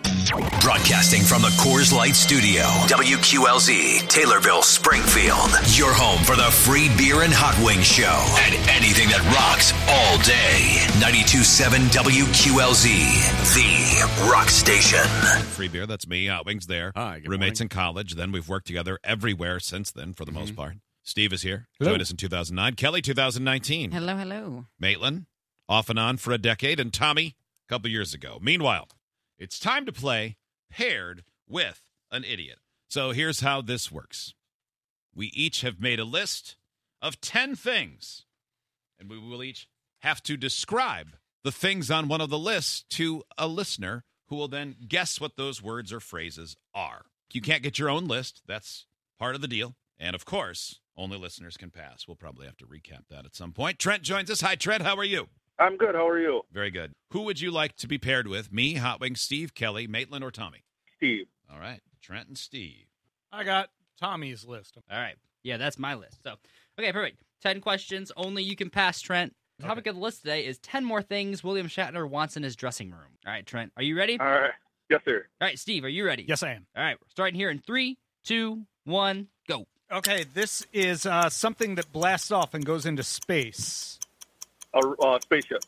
Broadcasting from the Coors Light Studio, WQLZ, Taylorville, Springfield. Your home for the free beer and hot wings show and anything that rocks all day. 92.7 WQLZ, the rock station. Free beer, that's me. Hot wings there. Hi, good Roommates morning. in college. Then we've worked together everywhere since then, for the most part. Steve is here. Hello. Joined us in 2009. Kelly, 2019. Hello, hello. Maitland, off and on for a decade. And Tommy, a couple years ago. Meanwhile, it's time to play Paired with an Idiot. So here's how this works. We each have made a list of 10 things, and we will each have to describe the things on one of the lists to a listener who will then guess what those words or phrases are. You can't get your own list. That's part of the deal. And, of course, only listeners can pass. We'll probably have to recap that at some point. Trent joins us. Hi, Trent. How are you? I'm good. How are you? Very good. Who would you like to be paired with? Me, Hot Wings, Steve, Kelly, Maitland, or Tommy? Steve. All right. Trent and Steve. I got Tommy's list. All right. Yeah, that's my list. So, okay, perfect. 10 questions. Only you can pass, Trent. The topic of the list today is 10 more things William Shatner wants in his dressing room. All right, Trent, are you ready? All right. Yes, sir. All right, Steve, are you ready? Yes, I am. All right, we're starting here in 3, 2, 1, go. Okay, this is something that blasts off and goes into space. A spaceship.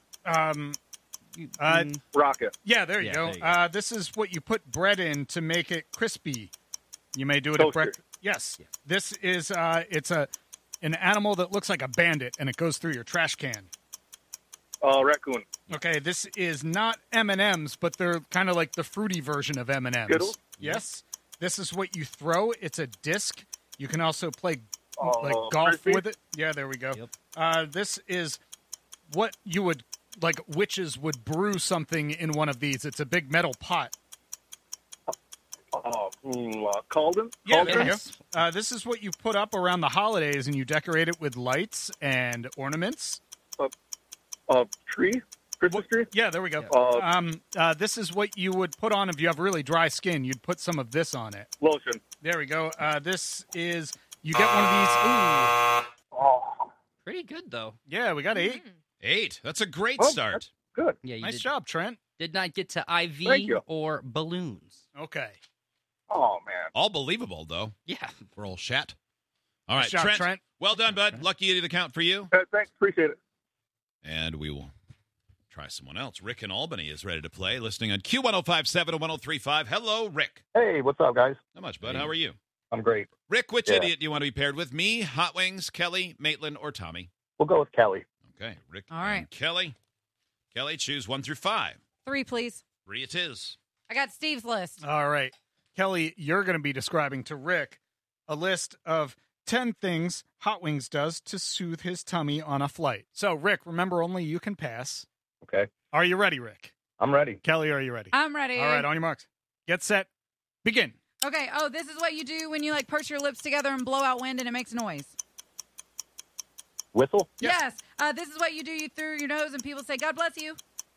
Rocket. Yeah, there you Yeah, go. there you go. This is what you put bread in to make it crispy. You may do it Toaster. at breakfast. Yes. Yeah. This is it's an animal that looks like a bandit, and it goes through your trash can. Raccoon. Okay, this is not M&Ms, but they're kind of like the fruity version of M&Ms. Skittles? Yes. This is what you throw. It's a disc. You can also play like Oh, golf Frisbee? with it. Yeah, there we go. Yep. This is what you would, like witches would brew something in one of these. It's a big metal pot. Cauldron. Yeah, Cauldron? there you Yes. go. This is what you put up around the holidays, and you decorate it with lights and ornaments. Tree. Christmas tree. Yeah, there we go. This is what you would put on if you have really dry skin. You'd put some of this on it. Lotion. There we go. This is, you get one of these. Ooh. Oh, Pretty good, though. Yeah, we got 8. 8. That's a great Oh, start. good. Yeah, you Nice did, job, Trent. did not get to Thank IV you. or balloons. Okay. Oh, man. All believable, though. Yeah. We're all shat. All right, Nice job, Trent. Well done, bud. Lucky idiot account for you. Thanks. Appreciate it. And we will try someone else. Rick in Albany is ready to play, listening on Q1057 and 1035. Hello, Rick. Hey, what's up, guys? Not much, bud. How are you? I'm great. Rick, which Yeah. idiot do you want to be paired with? Me, Hot Wings, Kelly, Maitland, or Tommy? We'll go with Kelly. Okay, Rick All right. and Kelly. Kelly, choose 1 through 5. 3, please. 3 it is. I got Steve's list. All right. Kelly, you're going to be describing to Rick a list of 10 things Hot Wings does to soothe his tummy on a flight. So, Rick, remember, only you can pass. Okay. Are you ready, Rick? I'm ready. Kelly, are you ready? I'm ready. All right, on your marks. Get set. Begin. Okay. Oh, this is what you do when you like purse your lips together and blow out wind and it makes a noise. Whistle? Yes. Yes. This is what you do. You through your nose and people say, "God bless you."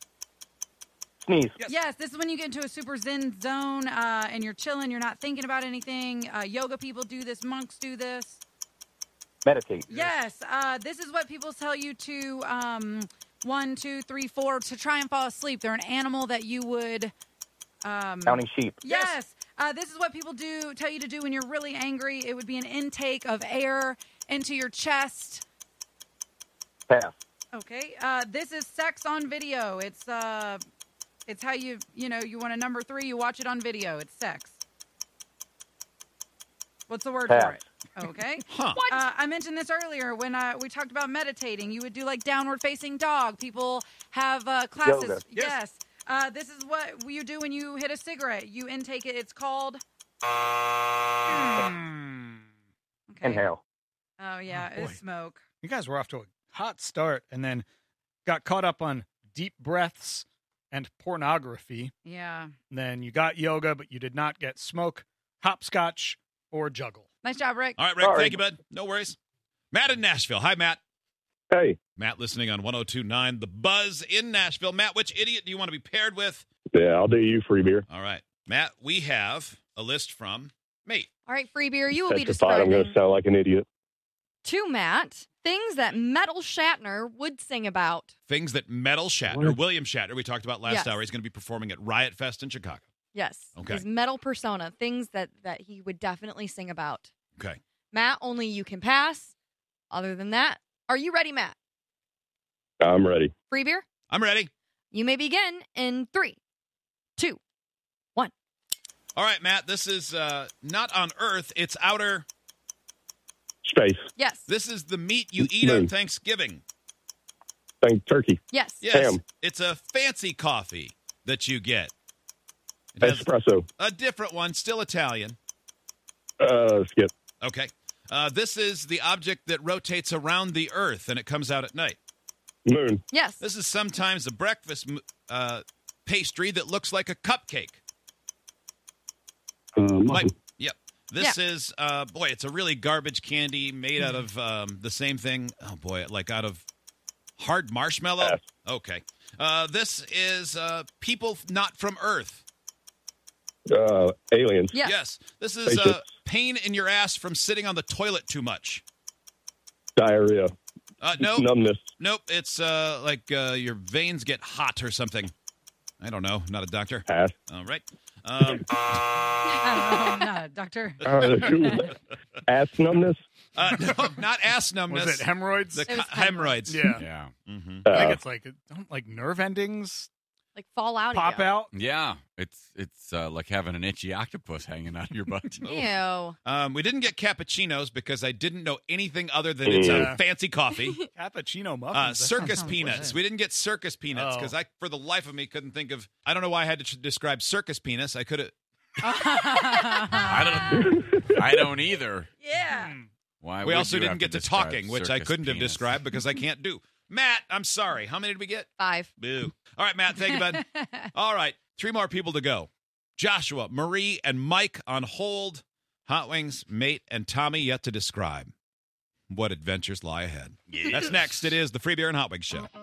Sneeze. Yes. Yes. This is when you get into a super zen zone and you're chilling. You're not thinking about anything. Yoga people do this. Monks do this. Meditate. Yes. This is what people tell you to 1, 2, 3, 4 to try and fall asleep. They're an animal that you would. Counting sheep. Yes. This is what people tell you to do when you're really angry. It would be an intake of air into your chest. Pass. Okay. This is sex on video. It's how you want a number 3, you watch it on video. It's sex. What's the word for Pass. it? Okay. Huh. I mentioned this earlier when we talked about meditating. You would do like downward facing dog. People have classes. Yoga. Yes. This is what you do when you hit a cigarette. You intake it. It's called. Mm. Okay. Inhale. Oh yeah, Oh, boy. it's smoke. You guys were off to a hot start and then got caught up on deep breaths and pornography. Yeah. And then you got yoga, but you did not get smoke, hopscotch, or juggle. Nice job, Rick. All right, Rick, Sorry. thank you, bud. No worries. Matt in Nashville. Hi, Matt. Hey. Matt listening on 1029 The Buzz in Nashville. Matt, which idiot do you want to be paired with? Yeah, I'll do you free beer. All right. Matt, we have a list from Mate. All right, Free Beer, you will be Petrified I'm going describing to sound like an idiot. to Matt things that Metal Shatner would sing about. Things that Metal Shatner, What? William Shatner, we talked about last Yes. hour, he's going to be performing at Riot Fest in Chicago. Yes. Okay. His metal persona, things that he would definitely sing about. Okay. Matt, only you can pass. Other than that, are you ready, Matt? I'm ready. Free beer? I'm ready. You may begin in 3, 2, 1. All right, Matt, this is not on Earth. It's outer. Space. Yes. This is the meat you eat on Thanksgiving. Thank turkey. Yes. Yes. Ham. It's a fancy coffee that you get. It has Espresso. a different one, still Italian. Skip. Okay. This is the object that rotates around the Earth, and it comes out at night. Moon. Yes. This is sometimes a breakfast pastry that looks like a cupcake. Muffin. Yep. This is, it's a really garbage candy made out of the same thing. Oh, boy, like out of hard marshmallow? Pass. Okay. This is people not from Earth. Aliens. Yes. Yes. This is Spaceships. pain in your ass from sitting on the toilet too much. Diarrhea. Nope. Numbness. Nope. It's like your veins get hot or something. I don't know. Not a doctor. Pass. All right. I don't know. I'm not a doctor. Ass numbness. No, not ass numbness. Was it hemorrhoids? The It was hemorrhoids. yeah. Yeah. Mm-hmm. I think it's like, don't like nerve endings Like fall out pop of you. out. Yeah. It's like having an itchy octopus hanging out of your butt. Ew. We didn't get cappuccinos because I didn't know anything other than it's a Yeah. fancy coffee. Cappuccino muffins. That Circus sounds peanuts. good. We didn't get circus peanuts Oh. because I, for the life of me, couldn't think of. I don't know why I had to describe circus penis. I could have. I don't either. Yeah. Why? We would also you didn't have get to describe talking, which I circus couldn't have penis? described because I can't do. Matt, I'm sorry. How many did we get? 5. Boo. All right, Matt. Thank you, bud. All right, 3 more people to go. Joshua, Marie, and Mike on hold. Hot Wings, Mate, and Tommy yet to describe. What adventures lie ahead? That's next. It is the Free Beer and Hot Wings Show.